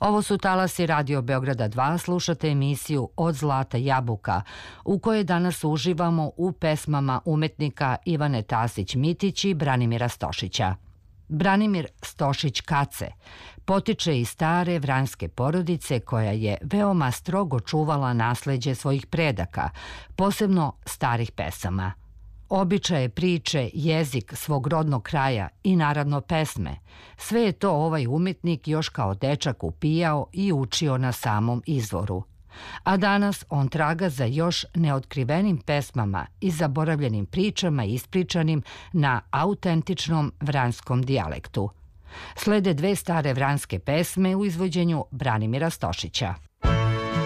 Ovo su talasi Radio Beograda 2, slušate emisiju Od zlata jabuka, u kojoj danas uživamo u pesmama umetnika Ivane Tasić-Mitić i Branimira Stošića. Branimir Stošić-Kace potiče iz stare vranjske porodice koja je veoma strogo čuvala nasleđe svojih predaka, posebno starih pesama. Običaje, priče, jezik svog rodnog kraja i naravno pesme. Sve je to ovaj umetnik još kao dečak upijao i učio na samom izvoru. A danas on traga za još neotkrivenim pesmama i zaboravljenim pričama ispričanim na autentičnom vranjskom dijalektu. Slede dve stare vranjske pesme u izvođenju Branimira Stošića.